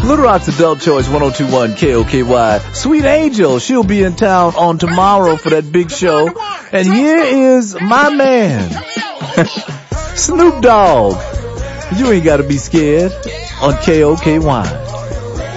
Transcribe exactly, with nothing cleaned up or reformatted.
Little Rock's Adult Choice one oh two point one K O K Y. Sweet Angel, she'll be in town on tomorrow for that big show. And here is my man, Snoop Dogg. You ain't gotta be scared on K O K Y.